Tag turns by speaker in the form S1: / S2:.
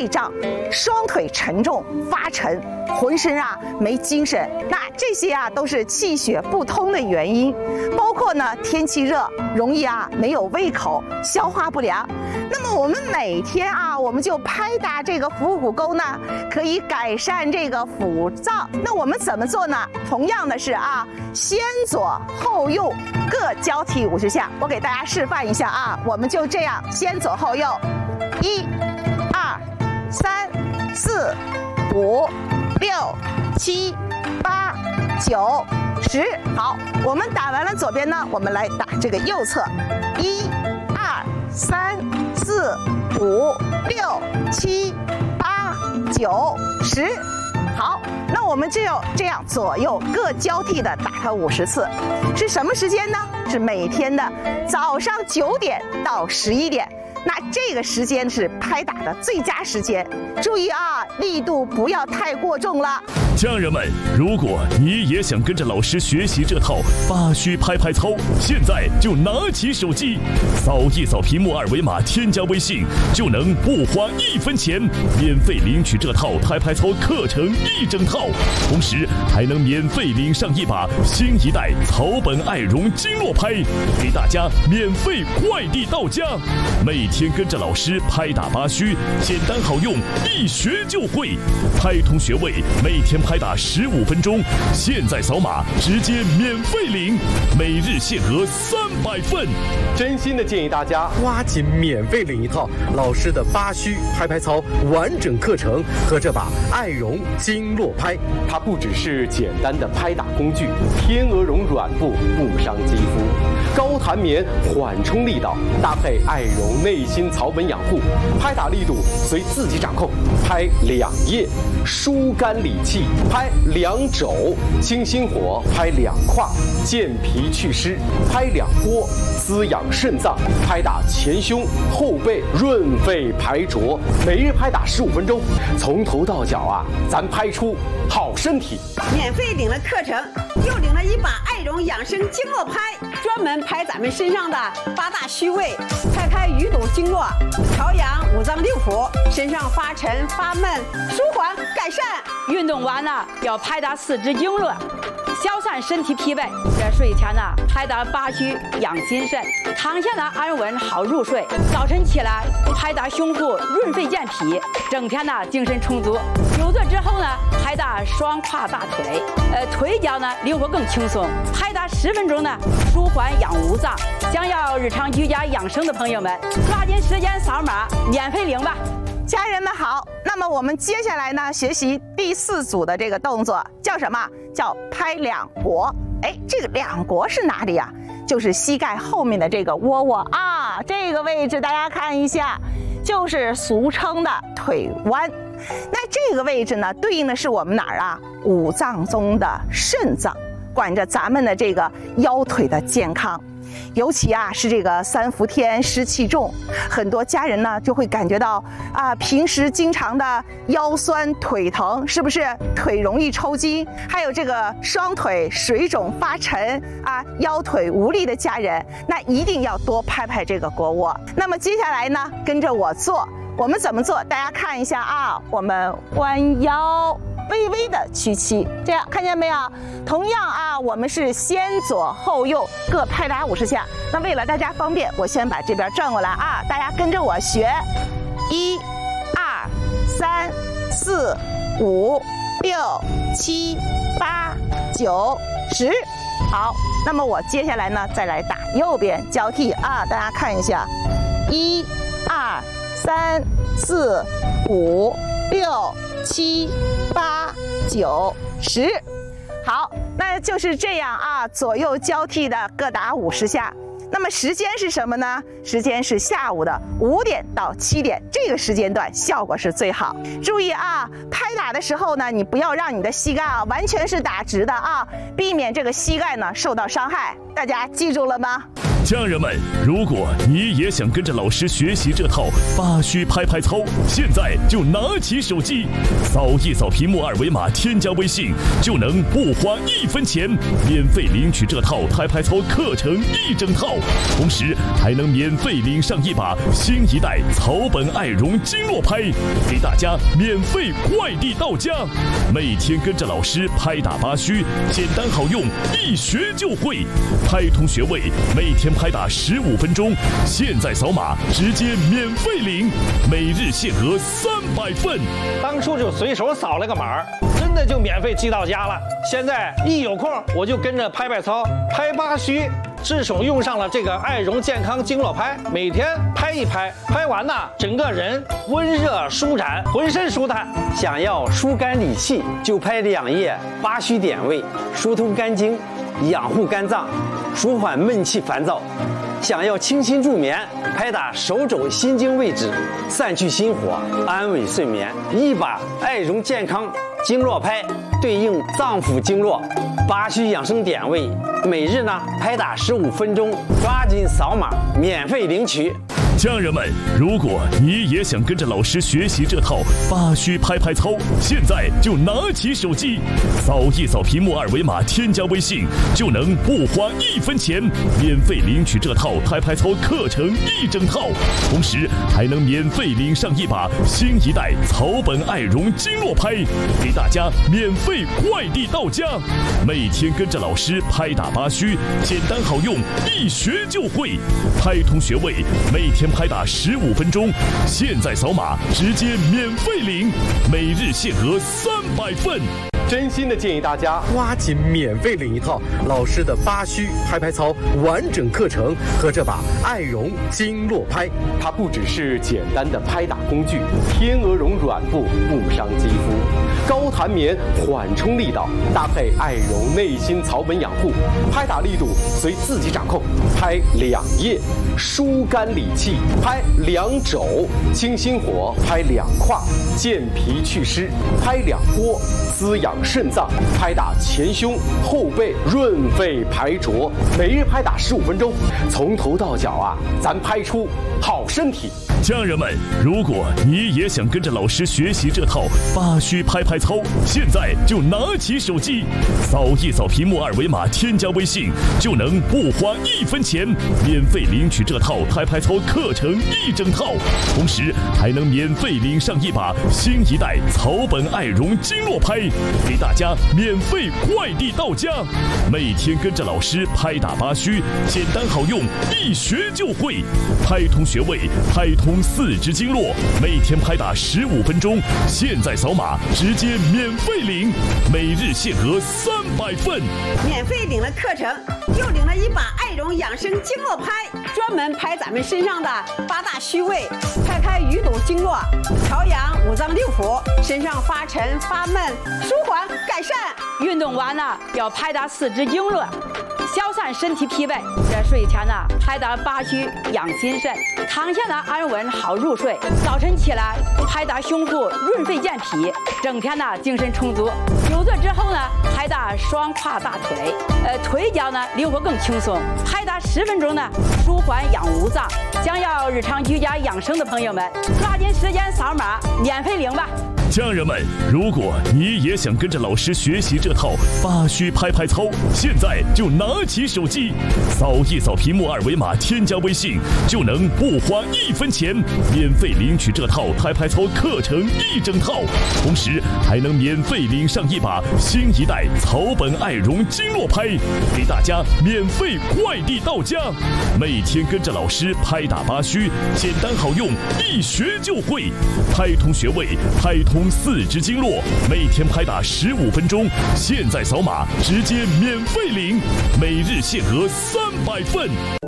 S1: 胃胀、双腿沉重发沉、浑身没精神，那这些都是气血不通的原因。包括呢天气热，容易没有胃口，消化不良。那么我们每天我们就拍打这个腹股沟呢，可以改善这个腹胀。那我们怎么做呢？同样的是先左后右各交替50下。我给大家示范一下我们就这样先左后右，1、2、3、4、5、6、7、8、9、10。好，我们打完了左边呢，我们来打这个右侧，1、2、3、4、5、6、7、8、9、10。好，那我们就这样左右各交替的打它50次，是什么时间呢？是每天的早上9点到11点。那这个时间是拍打的最佳时间，注意力度不要太过重了。
S2: 家人们，如果你也想跟着老师学习这套8虚拍拍操，现在就拿起手机，扫一扫屏幕2维码，添加微信，就能不花1分钱免费领取这套拍拍操课程1整套，同时还能免费领上一把新一代草本爱绒经络拍，给大家免费快递到家。每天跟着老师拍打8虚，简单好用，一学就会，拍通穴位，每天拍打15分钟，现在扫码直接免费领，每日限额300份。
S3: 真心的建议大家抓紧免费领一套老师的8虚拍拍操完整课程和这把爱绒经络拍。它不只是简单的拍打工具，天鹅绒软布不伤肌肤，高弹棉缓冲力道，搭配爱绒内心草本养护，拍打力度随自己掌控，拍2腋，疏肝理气，拍2肘，清心火，拍2胯，健脾祛湿，拍2波，滋养肾脏，拍打前胸后背，润肺排浊，每日拍打15分钟，从头到脚咱拍出好身体。
S4: 免费领了课程，又领了一把爱绒养生经络拍，专门拍咱们身上的8大虚位，拍开鱼肚经络，调养5脏6腑，身上发沉发闷，舒缓改善。
S5: 运动完了要拍打4肢经络，消散身体疲惫。在睡前拍打8虚养心肾，躺下安稳好入睡。早晨起来拍打胸腹润肺健脾，整天精神充足。久坐之后拍打双胯大腿，腿脚灵活更轻松。拍打10分钟舒缓养5脏。想要日常居家养生的朋友们，抓紧时间扫码免费领吧。
S1: 家人们好，那么我们接下来学习第4组的这个动作，叫什么？叫拍2腘。这个2腘是哪里就是膝盖后面的这个窝窝这个位置大家看一下，就是俗称的腿弯。那这个位置呢，对应的是我们哪儿5脏中的肾脏，管着咱们的这个腰腿的健康。尤其是这个3伏天湿气重，很多家人呢就会感觉到平时经常的腰酸腿疼，是不是腿容易抽筋？还有这个双腿水肿发沉腰腿无力的家人，那一定要多拍拍这个腘窝。那么接下来呢，跟着我做，我们怎么做？大家看一下我们弯腰，微微的屈膝，这样看见没有？同样我们是先左后右各拍打50下。那为了大家方便，我先把这边转过来大家跟着我学，1、2、3、4、5、6、7、8、9、10。好，那么我接下来呢，再来打右边交替大家看一下，1、2、3、4、5、6、7、8、9、10。好，那就是这样左右交替的各打50下。那么时间是什么呢？时间是下午的5点到7点，这个时间段效果是最好。注意拍打的时候呢，你不要让你的膝盖完全是打直的避免这个膝盖呢受到伤害。大家记住了吗？
S2: 家人们，如果你也想跟着老师学习这套八虚拍拍操，现在就拿起手机，扫一扫屏幕二维码，添加微信，就能不花1分钱，免费领取这套拍拍操课程1整套，同时还能免费领上一把新一代草本爱绒经络拍，给大家免费快递到家。每天跟着老师拍打八虚，简单好用，一学就会。拍通穴位，每天拍打15分钟，现在扫码直接免费领，每日限额300份。
S6: 当初就随手扫了个码，真的就免费寄到家了。现在一有空我就跟着拍拍操，拍八虚。智手用上了这个爱绒健康经络拍，每天拍一拍，拍完呢，整个人温热舒展，浑身舒坦。
S7: 想要疏肝理气，就拍2页八虚点位，疏通肝经，养护肝脏，舒缓闷气烦躁。想要清心助眠，拍打手肘心经位置，散去心火，安稳睡眠。一把爱绒健康经络拍对应脏腑经络八虚养生点位，每日呢拍打15分钟，抓紧扫码免费领取。
S2: 家人们，如果你也想跟着老师学习这套八虚拍拍操，现在就拿起手机，扫一扫屏幕二维码，添加微信，就能不花1分钱，免费领取这套拍拍操课程1整套，同时还能免费领上一把新一代草本爱绒经络拍，给大家免费快递到家。每天跟着老师拍打八虚，简单好用，一学就会。拍通穴位，每天拍打15分钟，现在扫码直接免费领，每日限额300份。
S3: 真心的建议大家抓紧免费领一套老师的八虚拍拍操完整课程和这把爱绒经络拍。它不只是简单的拍打工具，天鹅绒软布不伤肌肤，高弹棉缓冲力道，搭配爱绒内心草本养护，拍打力度随自己掌控。拍2页，疏肝理气；拍2肘，清心火；拍2胯，健脾祛湿；拍2波，滋养肾脏；拍打前胸后背，润肺排浊。每日拍打15分钟，从头到脚啊，咱拍出好身体。
S2: 家人们，如果你也想跟着老师学习这套八虚拍拍操，现在就拿起手机，扫一扫屏幕二维码，添加微信，就能不花1分钱，免费领取这套拍拍操课程1整套，同时还能免费领上一把新一代草本爱绒经络拍，给大家免费快递到家。每天跟着老师拍打八虚，简单好用，一学就会。拍通穴位，拍通4肢经络，每天拍打15分钟，现在扫码直接免费领，每日限额300份。
S4: 免费领了课程，又领了一把爱绒养生经络拍，专门拍咱们身上的8大虚位，拍开鱼肚经络，调养5脏6腑，身上发沉发闷，舒缓改善。
S5: 运动完呢，要拍打4肢经络，消散身体疲惫。这睡前呢，拍打八虚养心肾，躺下呢安稳好入睡。早晨起来拍打胸腹润肺健脾，整天呢精神充足。久坐之后呢，拍打双胯大腿，腿脚呢灵活更轻松。拍打10分钟呢，舒缓养五脏。想要日常居家养生的朋友们，抓紧时间扫码免费领吧。
S2: 家人们，如果你也想跟着老师学习这套八虚拍拍操，现在就拿起手机，扫一扫屏幕二维码，添加微信，就能不花1分钱，免费领取这套拍拍操课程1整套，同时还能免费领上一把新一代草本爱绒经络拍，给大家免费快递到家。每天跟着老师拍打八虚，简单好用，一学就会。拍通穴位，拍通4肢经络，每天拍打15分钟，现在扫码直接免费领，每日限额300份。